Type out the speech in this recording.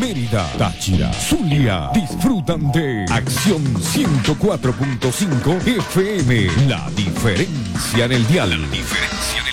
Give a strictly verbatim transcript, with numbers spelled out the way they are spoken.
Mérida, Táchira, Zulia, disfrutan de Acción ciento cuatro punto cinco F M. La diferencia en el dial. La diferencia en el